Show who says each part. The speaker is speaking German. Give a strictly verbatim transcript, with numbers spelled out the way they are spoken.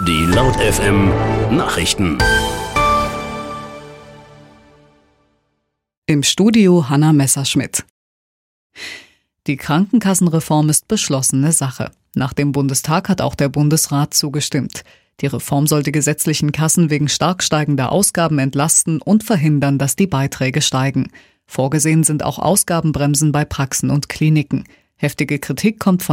Speaker 1: Die Laut F M Nachrichten.
Speaker 2: Im Studio Hanna Messerschmidt. Die Krankenkassenreform ist beschlossene Sache. Nach dem Bundestag hat auch der Bundesrat zugestimmt. Die Reform soll die gesetzlichen Kassen wegen stark steigender Ausgaben entlasten und verhindern, dass die Beiträge steigen. Vorgesehen sind auch Ausgabenbremsen bei Praxen und Kliniken. Heftige Kritik kommt von